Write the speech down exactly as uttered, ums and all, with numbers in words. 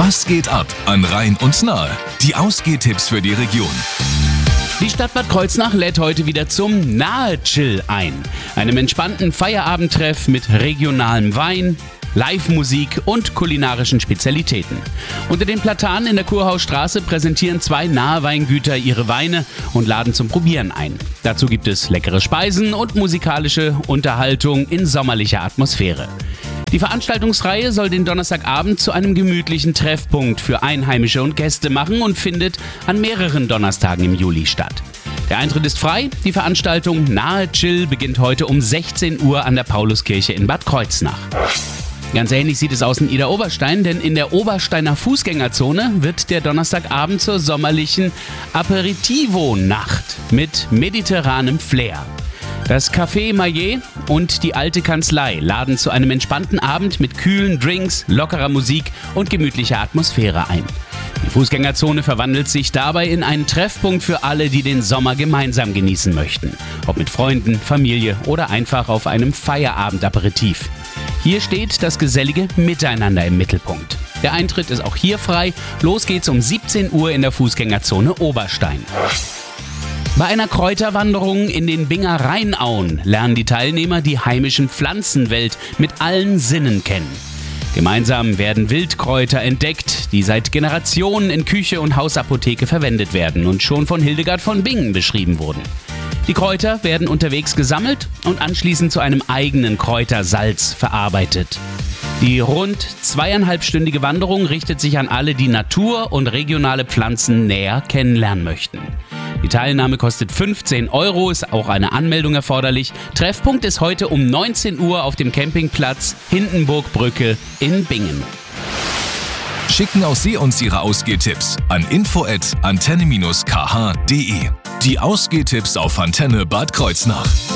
Was geht ab an Rhein und Nahe? Die Ausgehtipps für die Region. Die Stadt Bad Kreuznach lädt heute wieder zum Nahe-Chill ein. Einem entspannten Feierabendtreff mit regionalem Wein, Live-Musik und kulinarischen Spezialitäten. Unter den Platanen in der Kurhausstraße präsentieren zwei Nahe-Weingüter ihre Weine und laden zum Probieren ein. Dazu gibt es leckere Speisen und musikalische Unterhaltung in sommerlicher Atmosphäre. Die Veranstaltungsreihe soll den Donnerstagabend zu einem gemütlichen Treffpunkt für Einheimische und Gäste machen und findet an mehreren Donnerstagen im Juli statt. Der Eintritt ist frei. Die Veranstaltung Nahe Chill beginnt heute um sechzehn Uhr an der Pauluskirche in Bad Kreuznach. Ganz ähnlich sieht es aus in Idar-Oberstein, denn in der Obersteiner Fußgängerzone wird der Donnerstagabend zur sommerlichen Aperitivo-Nacht mit mediterranem Flair. Das Café Maillet und die Alte Kanzlei laden zu einem entspannten Abend mit kühlen Drinks, lockerer Musik und gemütlicher Atmosphäre ein. Die Fußgängerzone verwandelt sich dabei in einen Treffpunkt für alle, die den Sommer gemeinsam genießen möchten. Ob mit Freunden, Familie oder einfach auf einem Feierabend-Aperitif. Hier steht das gesellige Miteinander im Mittelpunkt. Der Eintritt ist auch hier frei. Los geht's um siebzehn Uhr in der Fußgängerzone Oberstein. Bei einer Kräuterwanderung in den Binger Rheinauen lernen die Teilnehmer die heimischen Pflanzenwelt mit allen Sinnen kennen. Gemeinsam werden Wildkräuter entdeckt, die seit Generationen in Küche und Hausapotheke verwendet werden und schon von Hildegard von Bingen beschrieben wurden. Die Kräuter werden unterwegs gesammelt und anschließend zu einem eigenen Kräutersalz verarbeitet. Die rund zweieinhalbstündige Wanderung richtet sich an alle, die Natur und regionale Pflanzen näher kennenlernen möchten. Die Teilnahme kostet fünfzehn Euro, ist auch eine Anmeldung erforderlich. Treffpunkt ist heute um neunzehn Uhr auf dem Campingplatz Hindenburgbrücke in Bingen. Schicken auch Sie uns Ihre Ausgehtipps an info at antenne dash k h punkt de. Die Ausgehtipps auf Antenne Bad Kreuznach.